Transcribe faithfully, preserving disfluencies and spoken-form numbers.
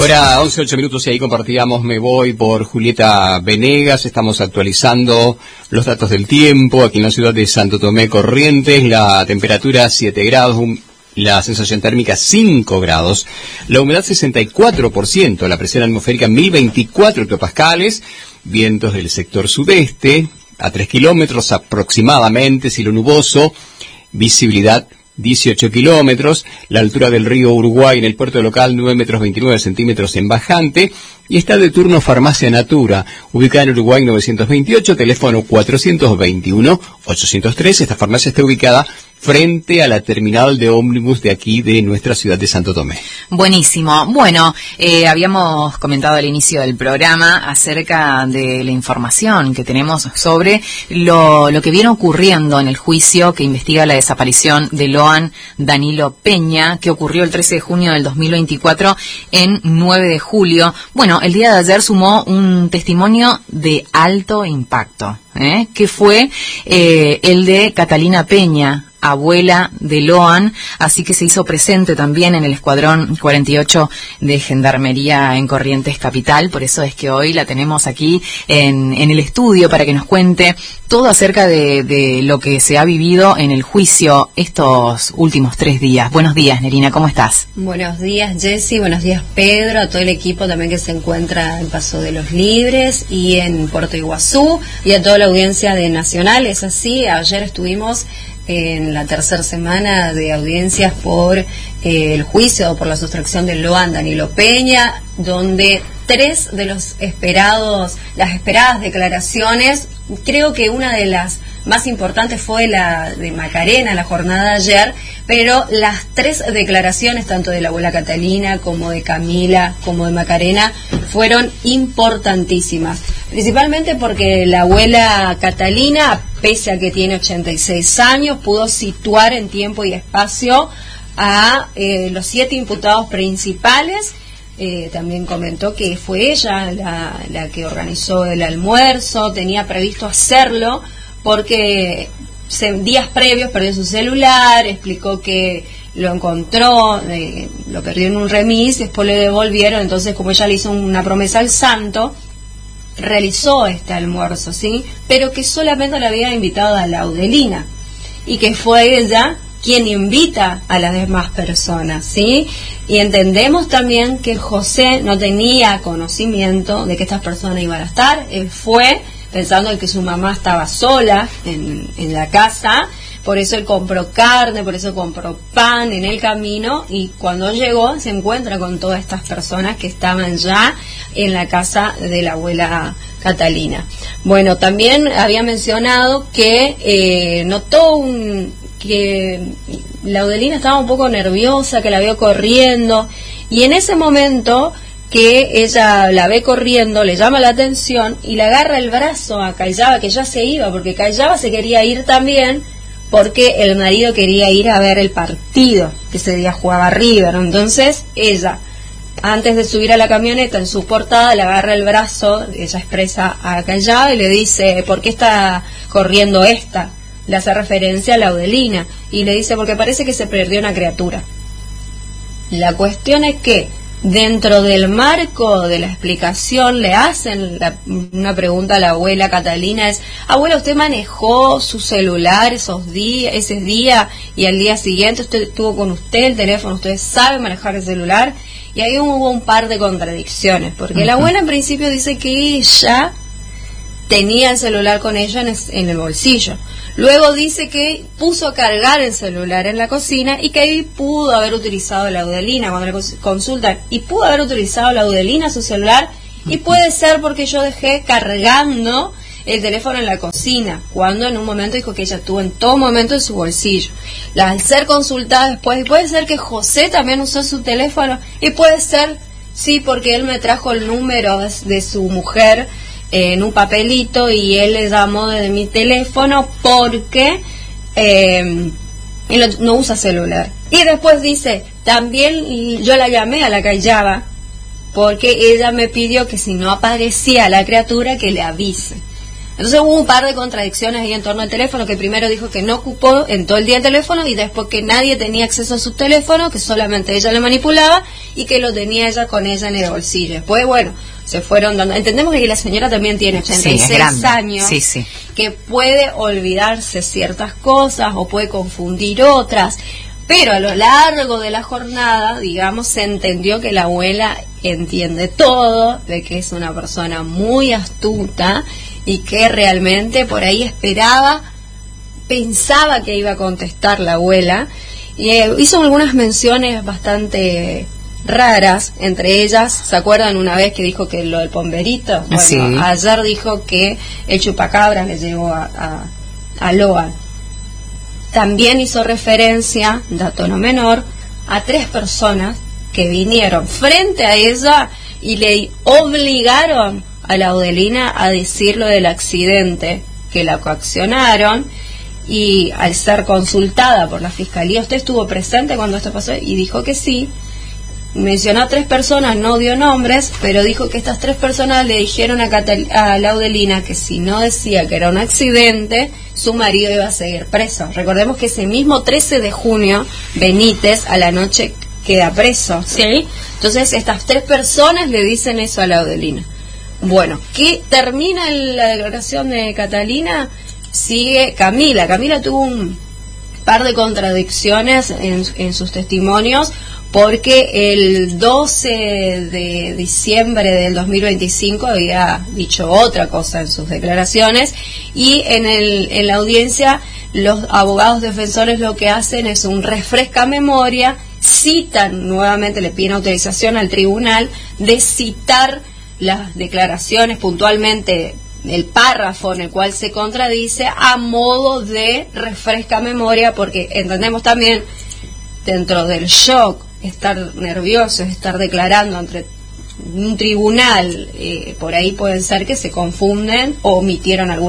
Ahora once, ocho minutos y ahí compartíamos Me Voy por Julieta Venegas. Estamos actualizando los datos del tiempo aquí en la ciudad de Santo Tomé Corrientes. La temperatura siete grados, la sensación térmica cinco grados, la humedad sesenta y cuatro por ciento, la presión atmosférica mil veinticuatro hectopascales, vientos del sector sudeste a tres kilómetros aproximadamente, cielo nuboso, visibilidad dieciocho kilómetros, la altura del río Uruguay en el puerto local nueve metros veintinueve centímetros en bajante, y está de turno Farmacia Natura, ubicada en Uruguay novecientos veintiocho, teléfono cuatrocientos veintiuno, ochocientos tres. Esta farmacia está ubicada frente a la terminal de ómnibus de aquí de nuestra ciudad de Santo Tomé. Buenísimo. Bueno, eh, habíamos comentado al inicio del programa acerca de la información que tenemos sobre lo, lo que viene ocurriendo en el juicio que investiga la desaparición de Loan Danilo Peña, que ocurrió el trece de junio del dos mil veinticuatro en nueve de julio. Bueno, el día de ayer sumó un testimonio de alto impacto, ¿eh? que fue eh, el de Catalina Peña, abuela de Loan, así que se hizo presente también en el escuadrón cuarenta y ocho de Gendarmería en Corrientes Capital. Por eso es que hoy la tenemos aquí en, en el estudio para que nos cuente todo acerca de, de lo que se ha vivido en el juicio estos últimos tres días. Buenos días, Nerina, ¿cómo estás? Buenos días, Jessy, buenos días, Pedro, a todo el equipo también que se encuentra en Paso de los Libres y en Puerto Iguazú, y a toda la audiencia de Nacional. Es así, ayer estuvimos en la tercera semana de audiencias por eh, el juicio por la sustracción de Loan Danilo Peña, donde tres de los esperados, las esperadas declaraciones, creo que una de las más importantes fue la de Macarena, la jornada de ayer, pero las tres declaraciones, tanto de la abuela Catalina como de Camila, como de Macarena, fueron importantísimas. Principalmente porque la abuela Catalina, pese a que tiene ochenta y seis años, pudo situar en tiempo y espacio a eh, los siete imputados principales. Eh, también comentó que fue ella la, la que organizó el almuerzo, tenía previsto hacerlo porque se, días previos perdió su celular, explicó que lo encontró, eh, lo perdió en un remis, después le devolvieron, entonces como ella le hizo una promesa al santo, realizó este almuerzo, ¿sí? Pero que solamente le había invitado a Laudelina y que fue ella quien invita a las demás personas, ¿sí? Y entendemos también que José no tenía conocimiento de que estas personas iban a estar. Él fue pensando que su mamá estaba sola en, en la casa, por eso él compró carne, por eso compró pan en el camino, y cuando llegó se encuentra con todas estas personas que estaban ya en la casa de la abuela Catalina. Bueno, también había mencionado que eh, notó un, que Laudelina estaba un poco nerviosa, que la vio corriendo, y en ese momento que ella la ve corriendo, le llama la atención y le agarra el brazo a Callaba, que ya se iba, porque Callaba se quería ir también, porque el marido quería ir a ver el partido, que ese día jugaba River. Entonces ella, antes de subir a la camioneta, en su portada, le agarra el brazo, ella expresa a Callaba y le dice, ¿por qué está corriendo esta? Le hace referencia a Laudelina y le dice, porque parece que se perdió una criatura. La cuestión es que dentro del marco de la explicación le hacen la, una pregunta a la abuela Catalina, es, abuela, ¿usted manejó su celular esos días, ese día y al día siguiente usted estuvo con usted el teléfono, usted sabe manejar el celular? Y ahí hubo un par de contradicciones, porque uh-huh. la abuela en principio dice que ella tenía el celular con ella en, es, en el bolsillo. Luego dice que puso a cargar el celular en la cocina y que ahí pudo haber utilizado Laudelina cuando le consultan, y pudo haber utilizado Laudelina su celular, y puede ser porque yo dejé cargando el teléfono en la cocina, cuando en un momento dijo que ella tuvo en todo momento en su bolsillo. Al ser consultada después, y puede ser que José también usó su teléfono, y puede ser, sí, porque él me trajo el número de su mujer en un papelito y él le llamó desde mi teléfono porque eh, él no usa celular. Y después dice, también yo la llamé a la Callaba porque ella me pidió que si no aparecía la criatura que le avise. Entonces hubo un par de contradicciones ahí en torno al teléfono, que primero dijo que no ocupó en todo el día el teléfono, y después que nadie tenía acceso a su teléfono, que solamente ella le manipulaba y que lo tenía ella con ella en el bolsillo. Después, bueno, se fueron dando... Entendemos que la señora también tiene ochenta y seis sí, años, sí, sí. que puede olvidarse ciertas cosas o puede confundir otras, pero a lo largo de la jornada, digamos, se entendió que la abuela entiende todo, de que es una persona muy astuta y que realmente por ahí esperaba, pensaba que iba a contestar la abuela, y eh, hizo algunas menciones bastante raras, entre ellas, ¿se acuerdan una vez que dijo que lo del pomberito? Bueno, sí. Ayer dijo que el chupacabra le llegó a, a, a Loa. También hizo referencia, dato no menor, a tres personas que vinieron frente a ella y le obligaron a la Audelina a decir lo del accidente, que la coaccionaron, y al ser consultada por la fiscalía, ¿usted estuvo presente cuando esto pasó? Y dijo que sí. Mencionó a tres personas, no dio nombres, pero dijo que estas tres personas le dijeron a, Catal a la Audelina que si no decía que era un accidente, su marido iba a seguir preso. Recordemos que ese mismo trece de junio, Benítez a la noche queda preso, ¿sí? Entonces estas tres personas le dicen eso a la Audelina. Bueno, ¿qué termina la declaración de Catalina? Sigue Camila. Camila tuvo un par de contradicciones en, en sus testimonios, porque el doce de diciembre del dos mil veinticinco había dicho otra cosa en sus declaraciones, y en, el, en la audiencia los abogados defensores lo que hacen es un refresca memoria, citan nuevamente, le piden autorización al tribunal de citar las declaraciones puntualmente, el párrafo en el cual se contradice, a modo de refresca memoria, porque entendemos también, dentro del shock, estar nerviosos, estar declarando ante un tribunal, eh, por ahí puede ser que se confunden o omitieron alguna